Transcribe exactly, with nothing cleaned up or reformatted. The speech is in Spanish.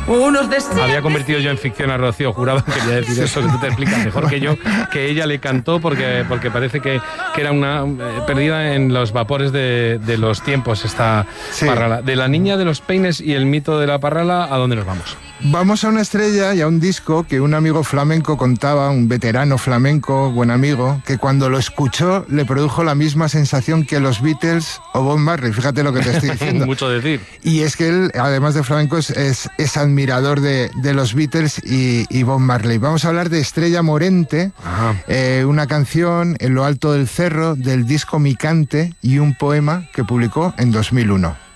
Unos deseos. Había convertido yo en ficción a Rocío Jurado, quería decir eso, que tú te explicas mejor que yo, que ella le cantó porque, porque parece que, que era una eh, perdida en los vapores de, de los tiempos esta Sí. parrala. De la niña de los peines y el mito de la parrala, ¿a dónde nos vamos? Vamos a una estrella y a un disco que un amigo flamenco contaba, un veterano flamenco, buen amigo, que cuando lo escuchó le produjo la misma sensación que los Beatles o Bob Marley. Fíjate lo que te estoy diciendo. Mucho decir. Y es que él, además de flamenco, es, es, es admirador de, de los Beatles y, y Bob Marley. Vamos a hablar de Estrella Morente, eh, una canción en lo alto del cerro del disco Mi Cante y un poema que publicó en dos mil uno.